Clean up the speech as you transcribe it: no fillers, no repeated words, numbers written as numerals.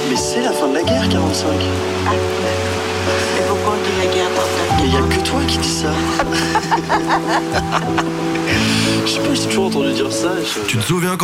Mais c'est la fin de la guerre, 45. Ah, et pourquoi on dit la guerre Mais il n'y a que toi qui dis ça. Je sais pas, j'ai toujours entendu dire ça. Tu te souviens